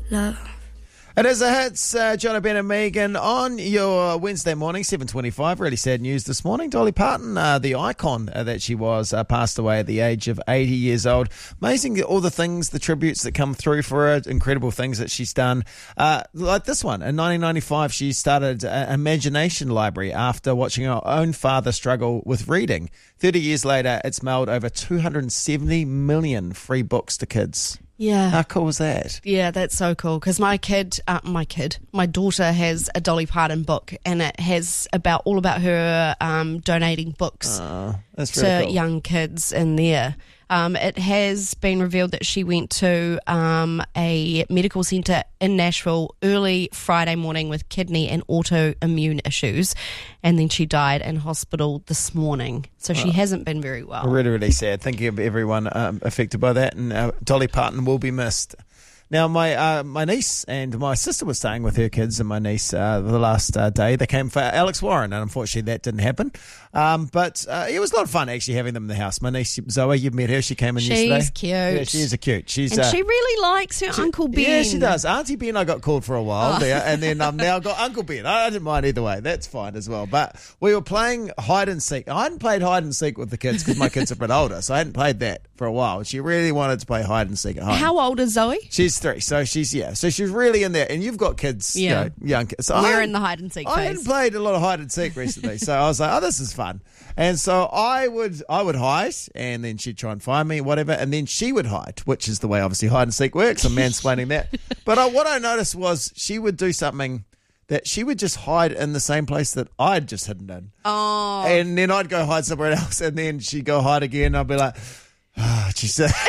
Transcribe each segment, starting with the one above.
love. It is a hits, John, Ben and Megan on your Wednesday morning, 7:25. Really sad news this morning. Dolly Parton, the icon that she was, passed away at the age of 80 years old. Amazing all the things, the tributes that come through for her, incredible things that she's done. Like this one, in 1995, she started an Imagination Library after watching her own father struggle with reading. 30 years later, it's mailed over 270 million free books to kids. Yeah. How cool was that? Yeah, that's so cool because my daughter has a Dolly Parton book and it has all about her donating books That's to really cool. young kids in there. It has been revealed that she went to a medical centre in Nashville early Friday morning with kidney and autoimmune issues, and then she died in hospital this morning. So she hasn't been very well. Really, really sad. Thinking of everyone affected by that, and Dolly Parton will be missed. Now, my niece and my sister were staying with her kids and my niece the last day. They came for Alex Warren, and unfortunately that didn't happen. But it was a lot of fun actually having them in the house. My niece Zoe, you've met her. She came in yesterday. She's cute. Yeah, she is a cute. And she really likes her Uncle Ben. Yeah, she does. Auntie Ben I got called for a while there, and then now got Uncle Ben. I didn't mind either way. That's fine as well. But we were playing hide and seek. I hadn't played hide and seek with the kids because my kids are a bit older, so I hadn't played that for a while. She really wanted to play hide and seek at home. How old is Zoe? She's 3, so she's really in there. And you've got kids, young kids. So We're in the hide and seek phase. I hadn't played a lot of hide and seek recently, so I was like, this is fun. And so I would hide, and then she'd try and find me, whatever, and then she would hide, which is the way obviously hide and seek works. I'm mansplaining that. But what I noticed was she would do something that she would just hide in the same place that I'd just hidden in. Oh. And then I'd go hide somewhere else, and then she'd go hide again, and I'd be like, she's in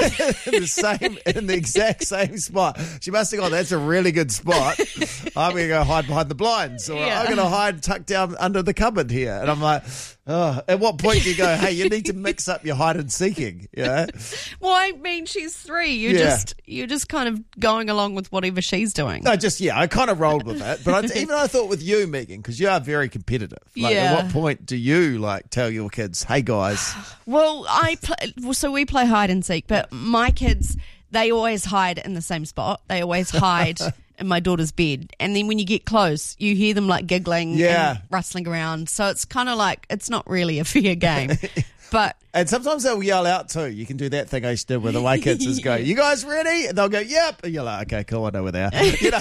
the exact same spot. She must have gone, that's a really good spot. I'm going to go hide behind the blinds, or I'm going to hide tucked down under the cupboard here. And I'm like, at what point do you go, hey, you need to mix up your hide and seeking? Yeah. Well, I mean, she's 3. You're just kind of going along with whatever she's doing. No, I kind of rolled with it. But I thought with you, Megan, because you are very competitive. Like, at what point do you tell your kids, hey guys? Well, so we play hide and seek, but my kids, they always hide in the same spot. They always hide in my daughter's bed. And then when you get close, you hear them giggling and rustling around. So it's kind of like, it's not really a fair game. And sometimes they'll yell out too. You can do that thing I used to do with the way kids is go, you guys ready? And they'll go, yep. And you're like, okay, cool, I know where they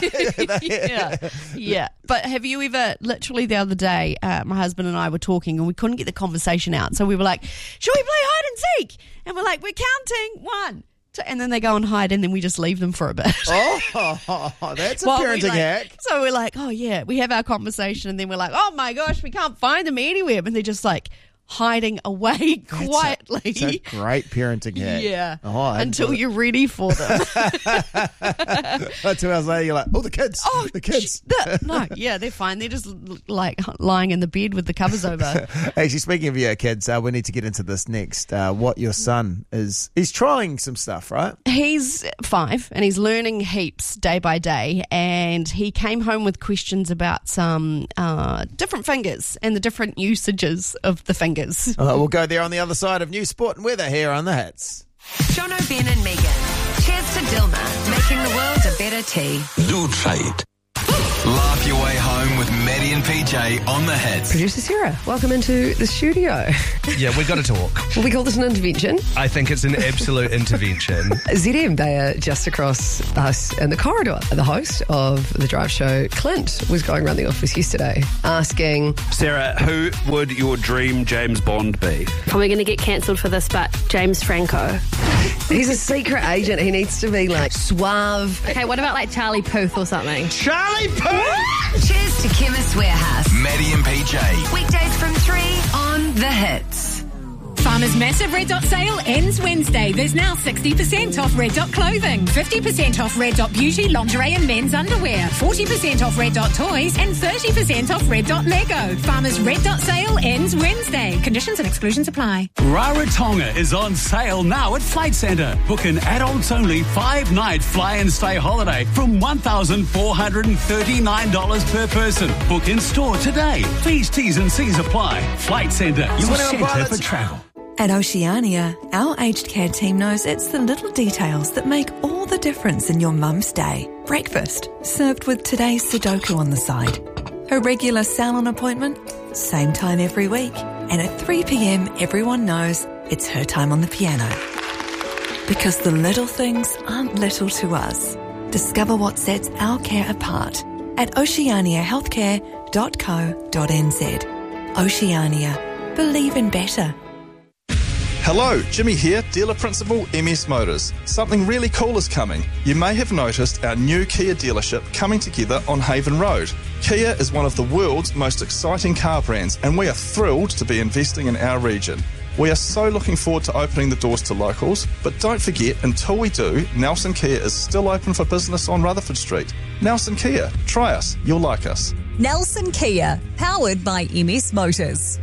are. Yeah. But have you ever, literally the other day, my husband and I were talking and we couldn't get the conversation out. So we were like, should we play hide and seek? And we're like, we're counting 1. And then they go and hide, and then we just leave them for a bit. Oh, that's a parenting hack. So we're like, we have our conversation, and then we're like, oh my gosh, we can't find them anywhere. And they're just hiding away quietly. It's a great parenting hack. Yeah. Until you're ready for them. 2 hours later, you're like, the kids. The kids. They're fine. They're just lying in the bed with the covers over. Actually, speaking of your kids, we need to get into this next. What your son he's trying some stuff, right? He's 5 and he's learning heaps day by day. And he came home with questions about some different fingers and the different usages of the fingers. We'll go there on the other side of news, sport and weather here on The Hits. John O'Ben and Megan. Cheers to Dilma, making the world a better tea. Do try it. Laugh your way home with Maddie and PJ on The Hits. Producer Sarah, welcome into the studio. Yeah, we've got to talk. Will we call this an intervention? I think it's an absolute intervention. ZM, they are just across us in the corridor. The host of the drive show, Clint, was going around the office yesterday asking, Sarah, who would your dream James Bond be? Probably going to get cancelled for this, but James Franco. He's a secret agent. He needs to be suave. Okay, what about Charlie Puth or something? Charlie Puth! Cheers to Chemist Warehouse. Maddie and PJ. Weekdays from 3 on The Hits. Farmers' massive Red Dot sale ends Wednesday. There's now 60% off Red Dot clothing, 50% off Red Dot beauty, lingerie and men's underwear, 40% off Red Dot toys and 30% off Red Dot Lego. Farmers' Red Dot sale ends Wednesday. Conditions and exclusions apply. Rarotonga is on sale now at Flight Centre. Book an adults-only 5-night fly-and-stay holiday from $1,439 per person. Book in store today. Fees, T's and C's apply. Flight Centre, your centre for travel. At Oceania, our aged care team knows it's the little details that make all the difference in your mum's day. Breakfast, served with today's Sudoku on the side. A regular salon appointment, same time every week. And at 3 p.m, everyone knows it's her time on the piano. Because the little things aren't little to us. Discover what sets our care apart at oceaniahealthcare.co.nz. Oceania. Believe in better. Hello, Jimmy here, Dealer Principal, MS Motors. Something really cool is coming. You may have noticed our new Kia dealership coming together on Haven Road. Kia is one of the world's most exciting car brands, and we are thrilled to be investing in our region. We are so looking forward to opening the doors to locals, but don't forget, until we do, Nelson Kia is still open for business on Rutherford Street. Nelson Kia, try us, you'll like us. Nelson Kia, powered by MS Motors.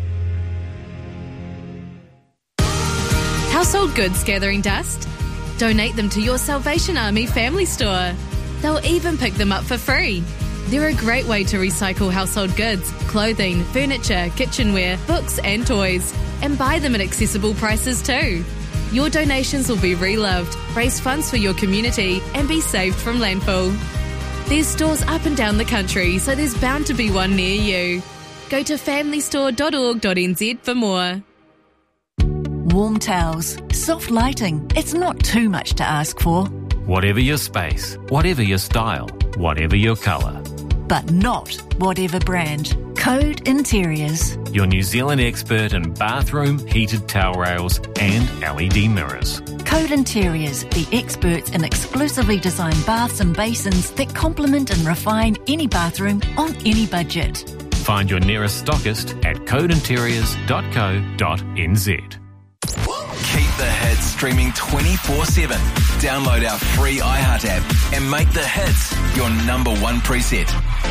Household goods gathering dust? Donate them to your Salvation Army family store. They'll even pick them up for free. They're a great way to recycle household goods, clothing, furniture, kitchenware, books and toys, and buy them at accessible prices too. Your donations will be reloved, raise funds for your community, and be saved from landfill. There's stores up and down the country, so there's bound to be one near you. Go to familystore.org.nz for more. Warm towels, soft lighting. It's not too much to ask for. Whatever your space, whatever your style, whatever your colour. But not whatever brand. Code Interiors. Your New Zealand expert in bathroom, heated towel rails and LED mirrors. Code Interiors, the experts in exclusively designed baths and basins that complement and refine any bathroom on any budget. Find your nearest stockist at codeinteriors.co.nz. Keep the hits streaming 24/7. Download our free iHeart app and make the hits your number one preset.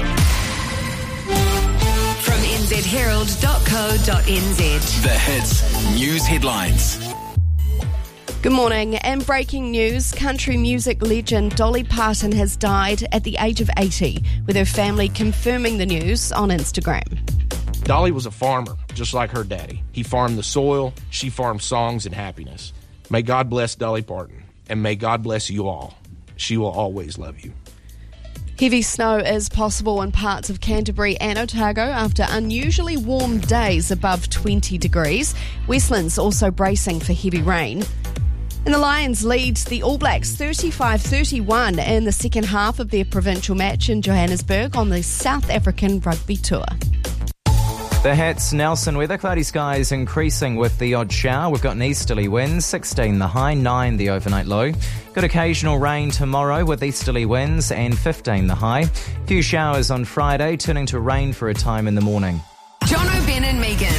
From nzherald.co.nz. The hits news headlines. Good morning. And breaking news, country music legend Dolly Parton has died at the age of 80, with her family confirming the news on Instagram. Dolly was a farmer, just like her daddy. He farmed the soil, she farmed songs and happiness. May God bless Dolly Parton, and may God bless you all. She will always love you. Heavy snow is possible in parts of Canterbury and Otago after unusually warm days above 20 degrees. Westlands also bracing for heavy rain. And the Lions lead the All Blacks 35-31 in the second half of their provincial match in Johannesburg on the South African Rugby Tour. The hits, Nelson weather, cloudy skies increasing with the odd shower. We've got an easterly wind, 16 the high, 9 the overnight low. Got occasional rain tomorrow with easterly winds and 15 the high. Few showers on Friday, turning to rain for a time in the morning. John O'Ben and Megan.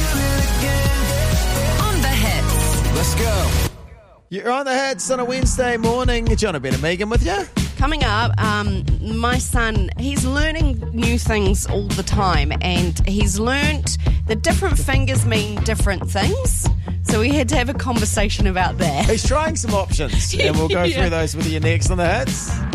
On the hits. Let's go. You're on the hits on a Wednesday morning. John O'Ben and Megan with you. Coming up, my son, he's learning new things all the time, and he's learnt that different fingers mean different things. So we had to have a conversation about that. He's trying some options, and we'll go through those with you next on the hits.